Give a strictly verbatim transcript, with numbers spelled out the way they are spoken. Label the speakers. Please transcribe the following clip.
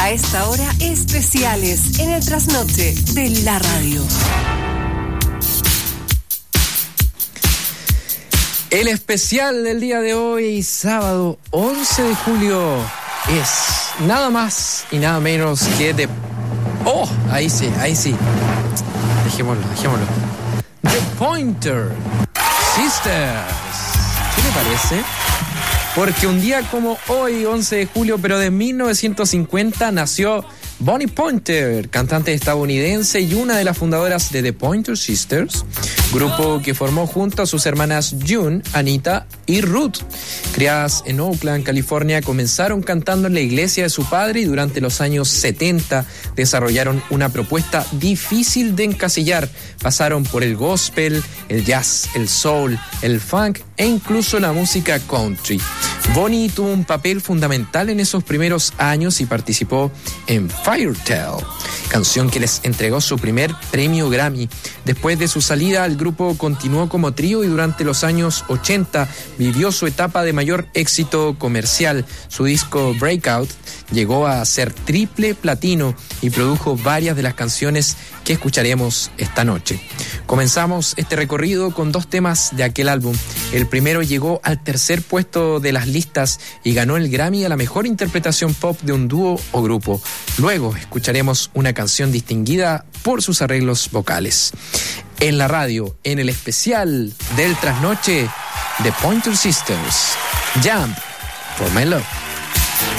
Speaker 1: A esta hora, especiales en el trasnoche de la radio.
Speaker 2: El especial del día de hoy, sábado once de julio, es nada más y nada menos que de... ¡Oh! Ahí sí, ahí sí. Dejémoslo, dejémoslo. The Pointer Sisters. ¿Qué le parece? Porque un día como hoy, once de julio, pero de mil novecientos cincuenta, nació Bonnie Pointer, cantante estadounidense y una de las fundadoras de The Pointer Sisters, grupo que formó junto a sus hermanas June, Anita y Ruth. Criadas en Oakland, California, comenzaron cantando en la iglesia de su padre y durante los años setenta desarrollaron una propuesta difícil de encasillar. Pasaron por el gospel, el jazz, el soul, el funk e incluso la música country. Bonnie tuvo un papel fundamental en esos primeros años y participó en Fairy Tale, canción que les entregó su primer premio Grammy. Después de su salida, el grupo continuó como trío y durante los años ochenta vivió su etapa de mayor éxito comercial. Su disco Breakout llegó a ser triple platino y produjo varias de las canciones que escucharemos esta noche. Comenzamos este recorrido con dos temas de aquel álbum. El primero llegó al tercer puesto de las listas y ganó el Grammy a la mejor interpretación pop de un dúo o grupo. Luego escucharemos una canción distinguida por sus arreglos vocales. En la radio, en el especial del trasnoche, The Pointer Sisters, Jump for My Love.